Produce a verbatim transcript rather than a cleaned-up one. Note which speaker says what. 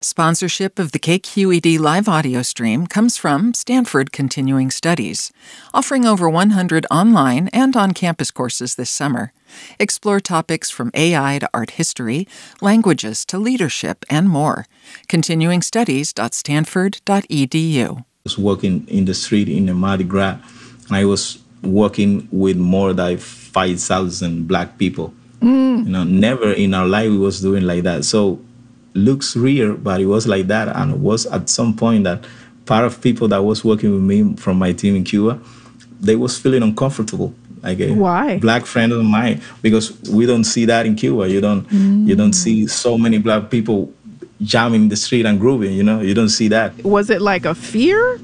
Speaker 1: Sponsorship of the K Q E D live audio stream comes from Stanford Continuing Studies, offering over one hundred online and on-campus courses this summer. Explore topics from A I to art history, languages to leadership, and more. continuing studies dot stanford dot e d u.
Speaker 2: I was working in the street in the Mardi Gras, and I was working with more than five thousand black people. Mm. You know, never in our life we was doing like that. So looks real, but it was like that. And it was at some point that part of people that was working with me from my team in Cuba, they was feeling uncomfortable. Like a
Speaker 3: Why?
Speaker 2: black friend of mine, because we don't see that in Cuba. You don't, mm. you don't see so many black people jamming the street and grooving, you know, you don't see that.
Speaker 3: Was it like a fear?